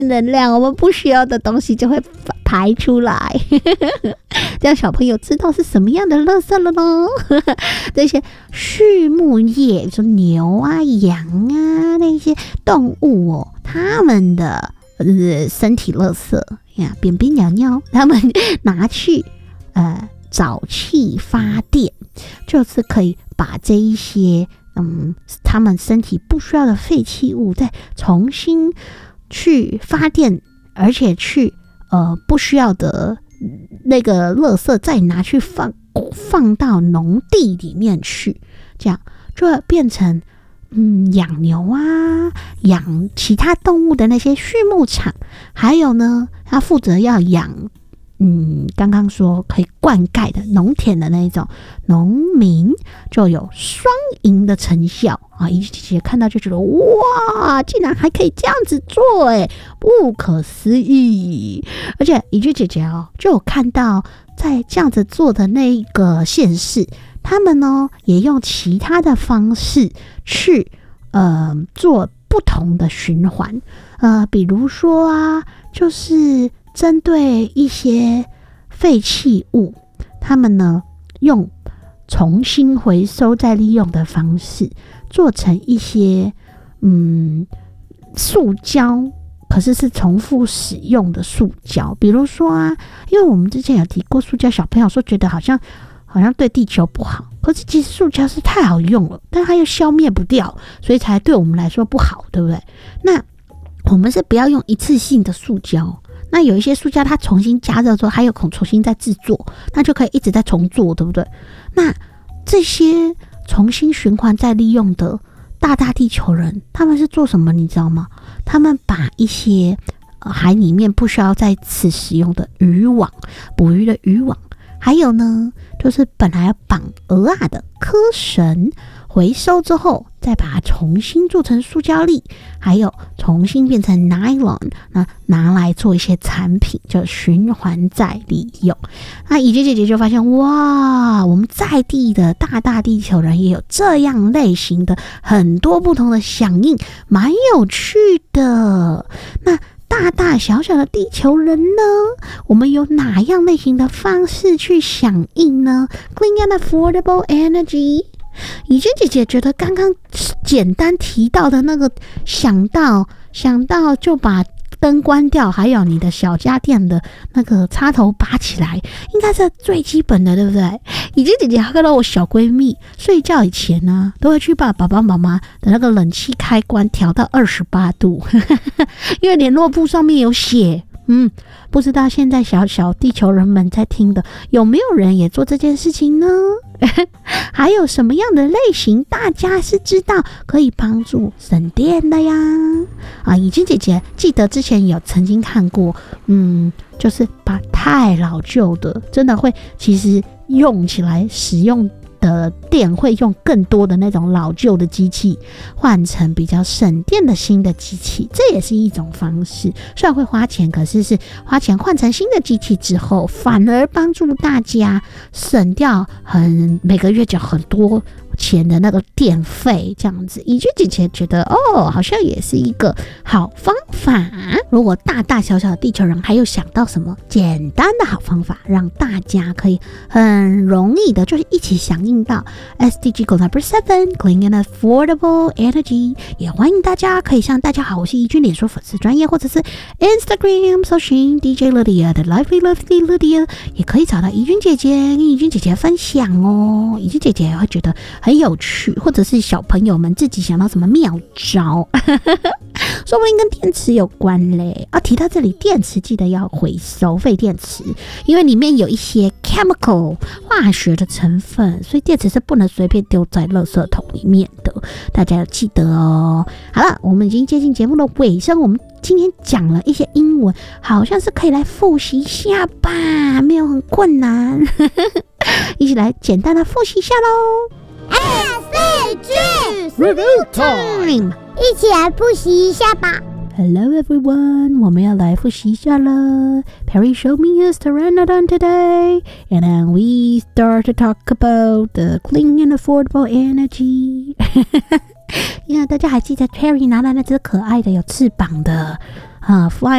能量，我们不需要的东西就会排出来，这样小朋友知道是什么样的垃圾了呢？这些畜牧业，说牛啊、羊啊那些动物哦，他们的身体垃圾呀、便便尿尿，他们拿去沼气发电，就是可以把这一些他们身体不需要的废弃物再重新去发电，而且去不需要的那个垃圾再拿去放到农地里面去，这样就会变成养牛啊、养其他动物的那些畜牧场，还有呢，他负责要养刚刚说可以灌溉的农田的那种农民，就有双赢的成效啊！怡君姐姐看到就觉得哇，竟然还可以这样子做，不可思议！而且怡君姐姐就有看到在这样子做的那个县市，他们呢也用其他的方式去做不同的循环，比如说啊，就是针对一些废弃物，他们呢用重新回收再利用的方式，做成一些塑胶，可是是重复使用的塑胶。比如说啊，因为我们之前有提过塑胶，小朋友说觉得好像对地球不好，可是其实塑胶是太好用了，但它又消灭不掉，所以才对我们来说不好，对不对？那我们是不要用一次性的塑胶，那有一些塑胶它重新加热之后，它有可能重新再制作，那就可以一直在重做，对不对？那这些重新循环再利用的大地球人，他们是做什么你知道吗？他们把一些海里面不需要再次使用的渔网，捕鱼的渔网，还有呢就是本来绑鹅啊的柯绳，回收之后再把它重新做成塑胶粒，还有重新变成 nylon， 那拿来做一些产品，就循环再利用。那怡君姐姐就发现，哇，我们在地的大地球人也有这样类型的很多不同的响应，蛮有趣的。那大小的地球人呢，我们有哪样类型的方式去响应呢？ Clean and affordable energy，怡君姐姐觉得刚刚简单提到的那个想到就把灯关掉，还有你的小家电的那个插头拔起来，应该是最基本的，对不对？怡君姐姐还看到我小闺蜜睡觉以前呢，都会去把爸爸妈妈的那个冷气开关调到28度，因为联络簿上面有写。不知道现在小地球人们在听的，有没有人也做这件事情呢？还有什么样的类型大家是知道可以帮助省电的呀？怡君姐姐记得之前有曾经看过，就是把太老旧的，真的会其实用起来使用的电会用更多的那种老旧的机器，换成比较省电的新的机器，这也是一种方式。虽然会花钱，可是是花钱换成新的机器之后，反而帮助大家省掉每个月缴很多钱的那个电费，这样子。怡君姐姐觉得好像也是一个好方法。如果大小的地球人还有想到什么简单的好方法，让大家可以很容易的就是一起响应到 SDG Goal No.7 Clean and Affordable Energy， 也欢迎大家可以向大家好，我是怡君脸书粉丝专页，或者是 Instagram 搜寻 DJ Lydia 的 Lively Lydia， 也可以找到怡君姐姐跟怡君姐姐分享哦。怡君姐姐会觉得很有趣，或者是小朋友们自己想到什么妙招说不定跟电池有关嘞。提到这里，电池记得要回收废电池，因为里面有一些 chemical 化学的成分，所以电池是不能随便丢在垃圾桶里面的，大家要记得哦。好了，我们已经接近节目的尾声，我们今天讲了一些英文，好像是可以来复习一下吧，没有很困难一起来简单的复习一下咯。 SDGs Review Time， 一起来复习一下吧。 Hello everyone， 我们要来复习一下了。Perry showed me his pteranodon today, and then we start to talk about the clean and affordable energy 大家还记得 Perry 拿来那只可爱的有翅膀的福爱